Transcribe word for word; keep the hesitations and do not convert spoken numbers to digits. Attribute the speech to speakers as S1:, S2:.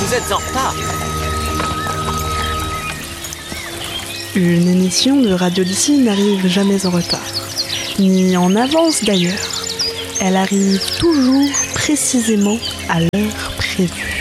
S1: Vous êtes en retard.
S2: Une émission de Radio Lycée n'arrive jamais en retard, ni en avance d'ailleurs. Elle arrive toujours précisément à l'heure prévue.